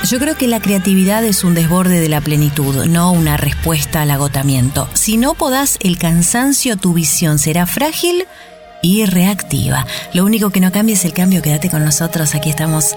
Yo creo que la creatividad es un desborde de la plenitud, no una respuesta al agotamiento. Si no podás el cansancio, tu visión será frágil y reactiva. Lo único que no cambia es el cambio. Quédate con nosotros, aquí estamos